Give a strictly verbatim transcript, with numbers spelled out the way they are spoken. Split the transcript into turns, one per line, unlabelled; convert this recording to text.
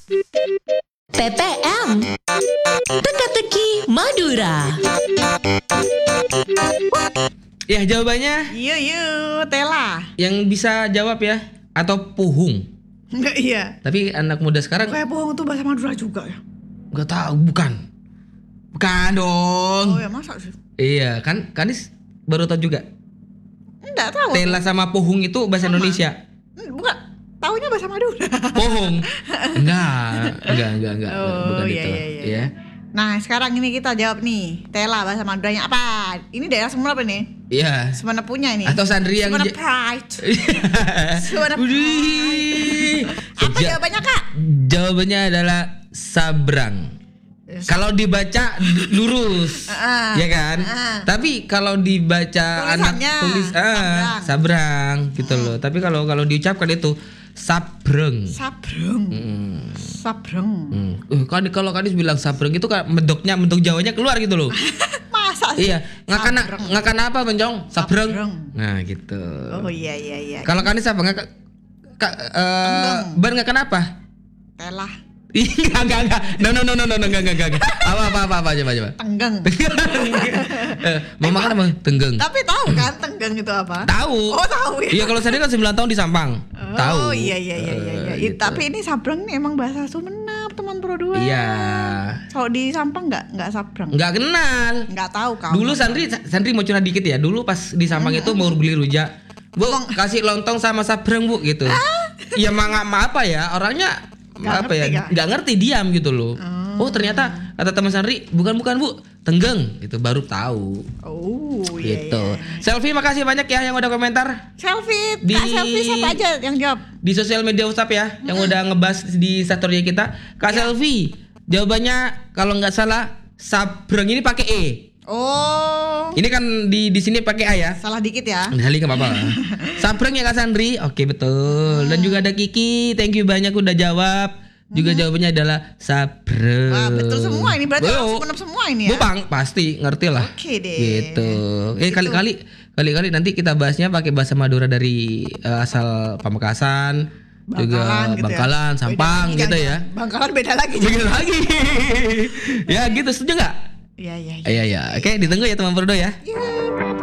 T T M Teka-teki Madura.
Ya jawabannya
Yuk yuk, Tela.
yang bisa jawab ya, atau puhung.
Enggak iya.
Tapi anak muda sekarang
Kayak bohong tuh bahasa Madura juga ya.
nggak tahu, bukan. Bukan dong.
Oh ya masa sih?
Iya, kan Kanis baru tahu juga.
Enggak tahu.
Tela sama puhung itu bahasa
Sama.
Indonesia.
Bukan. Taunya bahasa Madura.
Pohong. Enggak, enggak, enggak, enggak,
Oh,
bukan
iya,
itu.
iya, iya.
Ya.
Nah sekarang ini kita jawab nih. Tela bahasa Maduranya apa? Ini daerah Sumenep ini.
Iya.
Sumenep punya ini.
Atau Sandri yang
Sumenep
j-
Pride. Sumenep
Udih.
Apa
Ja-
jawabannya kak?
Jawabannya adalah sabrang. Kalau dibaca d- lurus,
Ah,
ya kan?
ah.
Tapi kalau dibaca anak
Tulisannya
tulis ah, sabrang gitu loh. Tapi kalau kalau diucapkan itu sabreng.
Sabreng.
Hmm.
Sabreng.
Hmm. Uh, kan kalau Kadis bilang sabreng itu kan medoknya, medok Jawanya keluar gitu loh.
Masa sih?
Iya, ngakana
Sabreng.
ngakana apa Benjong? Sabreng.
Sabreng.
Nah, gitu.
Oh iya iya iya.
Kalau Kadis apa? Ngak Kak eh bar ngakana apa?
Tela.
Ih, enggak enggak enggak. No no no no no no, enggak enggak enggak. Apa apa apa apa coba coba.
Tenggeng.
Eh, mau makan apa? Tenggeng.
Tapi tahu kan tenggeng itu apa?
Tahu.
Oh tahu ya.
Iya, kalau saya kan sembilan tahun di Sampang.
Oh
Tahu.
iya iya iya iya. iya.
Eh, gitu.
Tapi ini sabreng nih emang bahasa Sumenep teman Pro dua.
Iya.
Kalau di Sampang nggak nggak sabreng.
Enggak kenal.
Nggak tahu kau.
Dulu Sandri Sandri mau curhat dikit ya. Dulu pas di Sampang itu mau beli rujak. Bu, kasih lontong sama sabreng, Bu, gitu. Ya mangga apa ya? Orangnya
Nggak
apa
ngerti,
ya?
Kak?
Nggak ngerti, diam gitu loh. Oh, ternyata kata teman Sandri, bukan bukan, Bu, tenggeng. Gitu baru tahu.
Oh iya
Gitu.
iya.
Selfie, makasih banyak ya yang udah komentar
Selfie,
Di-
Kak Selfie siapa aja yang jawab?
di sosial media WhatsApp ya, yang udah ngebahas di story kita. Kak
Ya.
Selfie, jawabannya kalau nggak salah sabreng ini pakai E.
Oh,
Ini kan di di sini pakai A ya.
salah dikit ya.
Kali nggak apa-apa. Sabreng ya Kak Sandri. Oke, betul. Dan juga ada Kiki, thank you banyak udah jawab. Juga jawabannya adalah sabreng.
Wah, betul semua ini berarti
Bu,
orang Sumenep semua ini ya.
Bu Bang, pasti ngerti lah.
Oke deh.
Gitu. Eh kali-kali kali-kali nanti kita bahasnya pakai bahasa Madura dari eh, asal Pamekasan, juga
Bangkalan gitu ya.
Bangkalan,
Beda
Sampang
lagi,
gitu
jangan-
ya.
Bangkalan beda lagi.
Begitu lagi. Ya gitu, setuju nggak?
Iya iya iya.
Iya iya. Oke, ditunggu ya teman Perdo ya.
Yeay.